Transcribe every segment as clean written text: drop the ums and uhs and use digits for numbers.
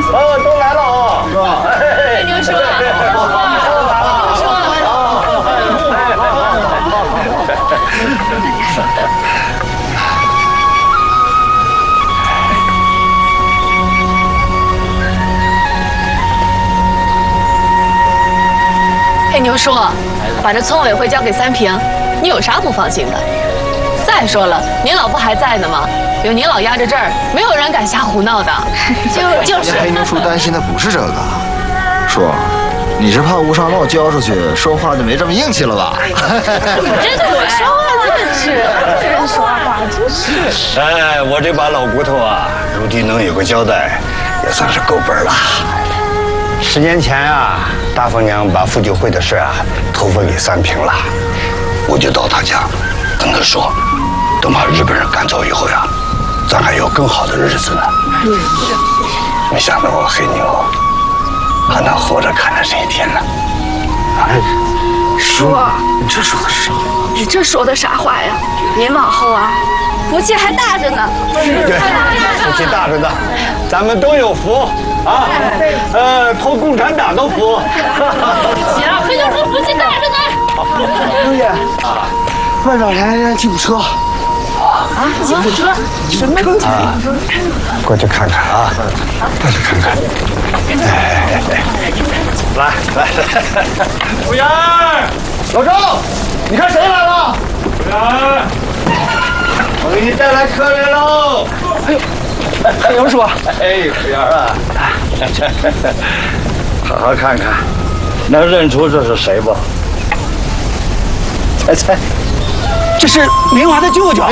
都来了啊，是吧？ 牛叔，嘿，牛叔，把这村委会交给三平，你有啥不放心的？再说了，您老婆还在呢嘛，有您老压着这儿，没有人敢瞎胡闹的。就是。 黑牛叔担心的不是这个，叔，你是怕吴尚茂交出去，说话就没这么硬气了吧？ 真的说话真是，这人说话真是。 哎，我这把老骨头啊，如今能有个交代，也算是够本了。10年前啊，大凤娘把妇救会的事啊托付给三平了，我就到他家跟他说，等把日本人赶走以后呀，咱还有更好的日子呢。没想到我黑牛还能活着看着这一天呢。 哎，叔，你这说的是啥？ 你这说的啥话呀？您往后啊，福气还大着呢。 对，福气大着呢，咱们都有福啊。托共产党的福。 行，黑牛说福气大着呢。 六爷，外边来辆吉普车。 吉普车？什么车？ 过去看看啊，过去看看。来，服务员， 老赵，你看谁来了？ 服务员，我给你带来客人喽。 哎呦，牛叔， 哎，服务员啊，好好看看，能认出这是谁不？猜， 这是明华的舅舅。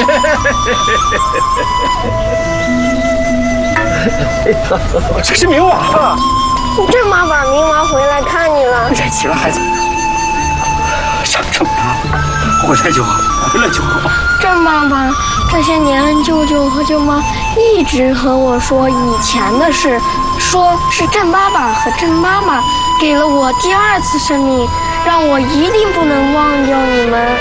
这是明华。 郑妈把明华回来看你了。 忍气了，孩子。上郑妈，回来就好，回来就好。 郑妈妈，这些年舅舅和舅妈一直和我说以前的事，说是郑爸爸和郑妈妈给了我第2次生命，让我一定不能忘掉你们。